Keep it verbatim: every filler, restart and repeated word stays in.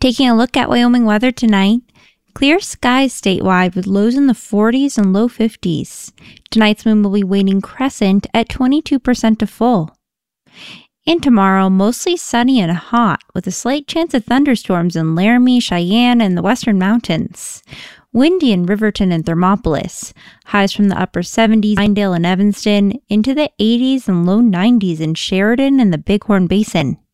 Taking a look at Wyoming weather tonight, clear skies statewide with lows in the forties and low fifties. Tonight's moon will be waning crescent at twenty-two percent to full. And tomorrow, mostly sunny and hot with a slight chance of thunderstorms in Laramie, Cheyenne, and the western mountains. Windy in Riverton and Thermopolis. Highs from the upper seventies, Pinedale and Evanston, into the eighties and low nineties in Sheridan and the Bighorn Basin.